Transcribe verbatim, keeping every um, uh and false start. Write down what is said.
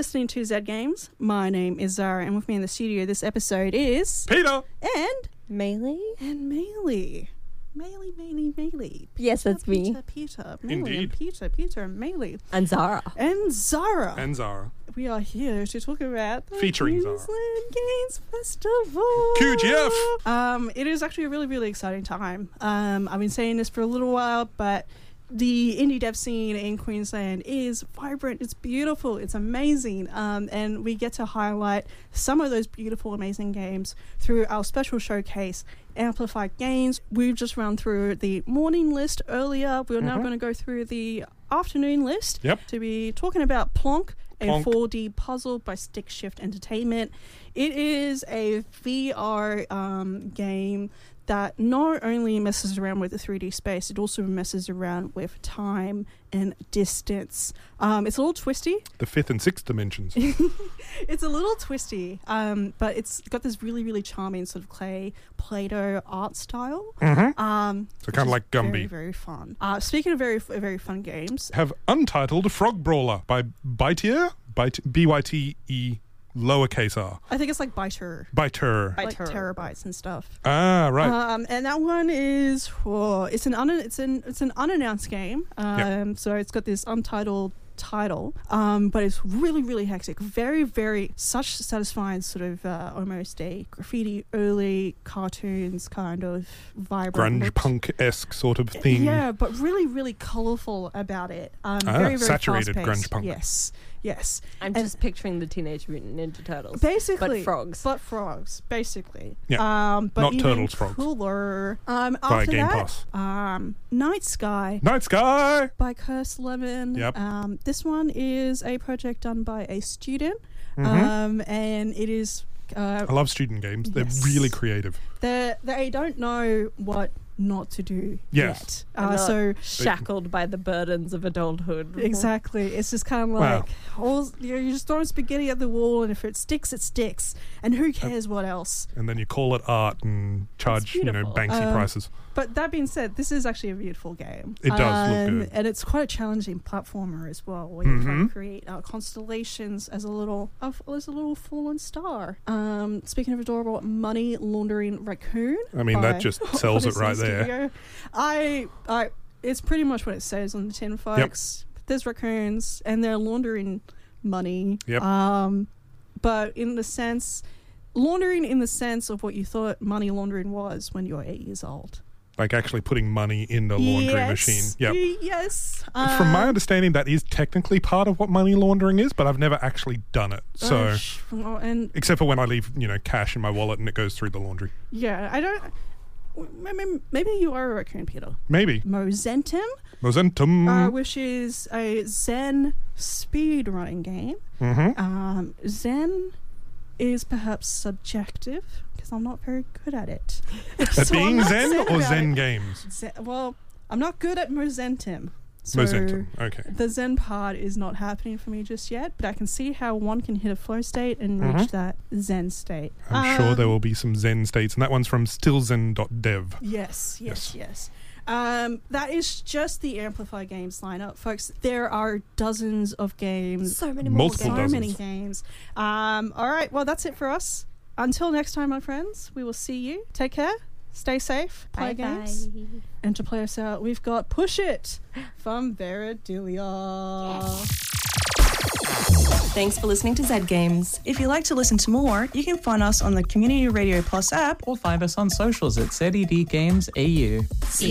listening to Z Games. My name is Zara, and with me in the studio this episode is... Peter! And... Maylee? And Maylee. Maylee, Maylee, Maylee. Yes, that's Peter, me. Peter, Peter. Maylee Indeed. and Peter, Peter and Maylee. And Zara. And Zara. And Zara. We are here to talk about the Featuring Zara. Queensland Games Festival. Q G F! Um, it is actually a really, really exciting time. Um, I've been saying this for a little while, but the indie dev scene in Queensland is vibrant. It's beautiful. It's amazing. Um, and we get to highlight some of those beautiful, amazing games through our special showcase, Amplified Games. We've just run through the morning list earlier. We're mm-hmm. now going to go through the afternoon list yep. to be talking about Plonk, Plonk. a four D puzzle by Stick Shift Entertainment. It is a V R um, game that not only messes around with the three D space, it also messes around with time and distance. Um, it's a little twisty. The fifth and sixth dimensions. It's a little twisty, um, but it's got this really, really charming sort of clay Play-Doh art style. Mm-hmm. Um, so kind of like Gumby. Very, very fun. Uh, speaking of very, very fun games, have Untitled Frog Brawler by Bytier, B Y T E lowercase r. I think it's like Biter. Biter. Like terabytes and stuff. Ah, right. Um, and that one is, oh, it's an un- it's an it's an unannounced game. Um, yep. So it's got this untitled title, um, but it's really, really hectic. Very, very such satisfying sort of uh, almost a graffiti early cartoons kind of vibrant grunge punk-esque sort of thing. Yeah, but really, really colourful about it. Um, ah, very, very saturated fast-paced. grunge punk. Yes. Yes. I'm and just picturing the Teenage Mutant Ninja Turtles. Basically. But frogs. But frogs, basically. Yeah. Um, but Not even turtles, frogs. Cooler. Um, By after Game that, Pass. Um, Night Sky. Night Sky! By Curse Lemon. Yep. Um, this one is a project done by a student. Mm-hmm. Um, and it is... Uh, I love student games. They're yes. really creative. They they don't know what not to do yes. yet. Uh, so shackled by the burdens of adulthood. Exactly. It's just kind of like, wow. all, you know, you're just throwing spaghetti at the wall, and if it sticks, it sticks. And who cares uh, what else? And then you call it art and charge, you know, Banksy um, prices. But that being said, this is actually a beautiful game. It does um, look good. And it's quite a challenging platformer as well, where you're mm-hmm. trying to create uh, constellations as a little of, as a little fallen star. Um, speaking of adorable, Money Laundering Raccoon. I mean, that just sells it right there. Studio. I, I, it's pretty much what it says on the tin, folks. Yep. There's raccoons, and they're laundering money. Yep. Um, but in the sense, laundering in the sense of what you thought money laundering was when you were eight years old. Like actually putting money in the laundry yes. machine. Yep. Yes. Um, From my understanding, that is technically part of what money laundering is, but I've never actually done it. So, uh, sh- well, and except for when I leave, you know, cash in my wallet and it goes through the laundry. Yeah, I don't. Maybe, maybe you are a raccoon, Peter. Maybe. Mozentum. Mozentum. Uh, which is a Zen speedrunning game. Mm-hmm. Um, Zen is perhaps subjective because I'm not very good at it. At so being Zen, Zen or Zen it. games? Zen, well, I'm not good at Mozentum. So Mozentum, okay. The Zen part is not happening for me just yet, but I can see how one can hit a flow state and mm-hmm. reach that Zen state. I'm um, sure there will be some Zen states, and that one's from stillzen dot dev. Yes, yes, yes. yes. Um, that is just the Amplify Games lineup, folks. There are dozens of games. So many more Multiple games. So dozens. many games. Um, all right, well, that's it for us. Until next time, my friends, we will see you. Take care. Stay safe. Play bye games. Bye. And to play us out, we've got Push It from Veridilia. Yes. Thanks for listening to Z Games. If you'd like to listen to more, you can find us on the Community Radio Plus app or find us on socials at Z E D Games A U.